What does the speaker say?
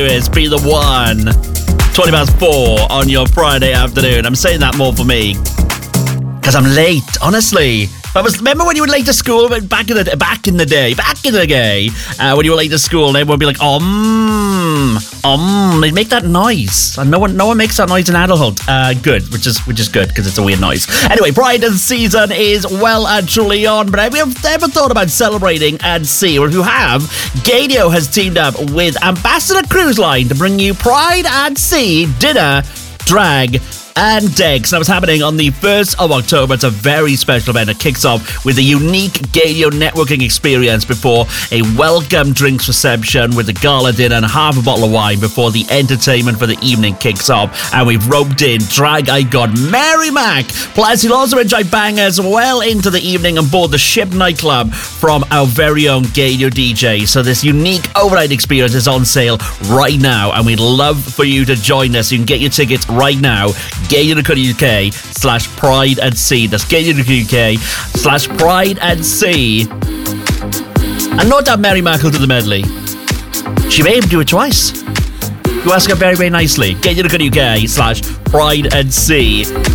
It's Be The One. 4 on your Friday afternoon. I'm saying that more for me because I'm late, honestly. Remember when you were late to school back in the day, when you were late to school and everyone would be like, they'd make that noise, and no one makes that noise in adulthood. Good, which is good because it's a weird noise. Anyway, Pride season is well and truly on, but have you ever thought about celebrating at sea? Or if you have, Gaydio has teamed up with Ambassador Cruise Line to bring you Pride at Sea dinner, drag, and decks. Now, it's happening on the 1st of October. It's a very special event. It kicks off with a unique Gaydio networking experience before a welcome drinks reception with a gala dinner and half a bottle of wine before the entertainment for the evening kicks off. And we've roped in drag icon Mary Mac. Plus, you'll also enjoy bangers well into the evening on board the Ship nightclub from our very own Gaydio DJ. So this unique overnight experience is on sale right now, and we'd love for you to join us. You can get your tickets right now. Gaydio.co.uk/Pride at Sea. That's Gaydio.co.uk/Pride at Sea. And no doubt Mary Mac will do the medley. She may even do it twice. You ask her very, very nicely. Gaydio.co.uk/Pride at Sea.